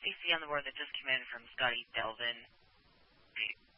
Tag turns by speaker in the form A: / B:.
A: CC on the board that just came in from Scotty Delvin.